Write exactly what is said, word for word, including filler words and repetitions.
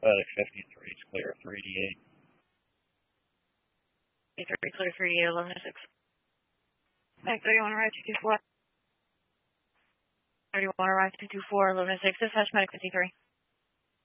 FedEx fifty-three is clear, three D eight. fifty-three, clear three D eight, eleven oh six. Mike, do you want to ride two two four? Or do you want to ride two two four, eleven oh six, dispatch medic fifty-three.